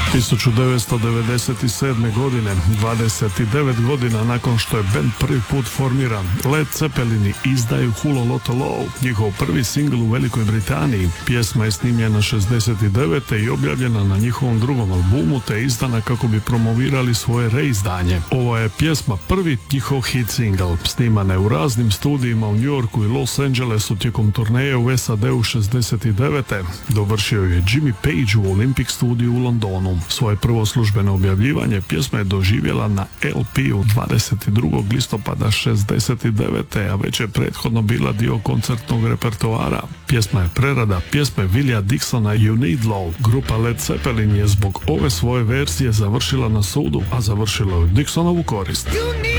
1997. godine, 29 godina nakon što je band prvi put formiran, Led Zeppelini izdaju Hulo Loto Low, njihov prvi singl u Velikoj Britaniji. Pjesma je snimljena 69. i objavljena na njihovom drugom albumu, te izdana kako bi promovirali svoje reizdanje. Ova je pjesma prvi njihov hit single. Snimana je u raznim studijima u New Yorku i Los Angelesu tijekom turneje u SAD-u 69. Dovršio je Jimmy Page u Olympic studiju u Londonu. Svoje prvo službeno objavljivanje pjesma je doživjela na LP-u 22. listopada 69. a već je prethodno bila dio koncertnog repertoara. Pjesma je prerada pjesme Willija Dixona You Need Love. Grupa Led Zeppelin je zbog ove svoje verzije završila na sudu, a završila je u Dixonovu korist.